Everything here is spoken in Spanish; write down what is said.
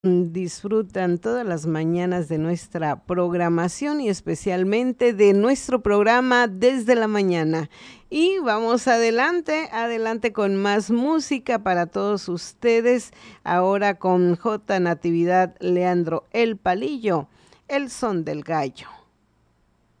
disfrutan todas las mañanas de nuestra programación y especialmente de nuestro programa Desde la Mañana. Y vamos adelante, adelante con más música para todos ustedes. Ahora con J. Natividad Leandro El Palillo, El Son del Gallo.